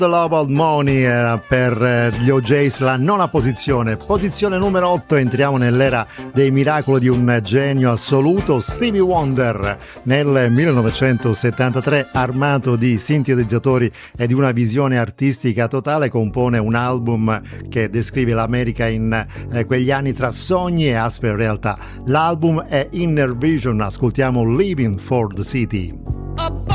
The Love of Money era per gli OJs la nona posizione. Posizione numero 8, entriamo nell'era dei miracoli di un genio assoluto, Stevie Wonder. Nel 1973, armato di sintetizzatori e di una visione artistica totale, compone un album che descrive l'America in quegli anni tra sogni e aspre realtà. L'album è Inner Vision, ascoltiamo Living for the City.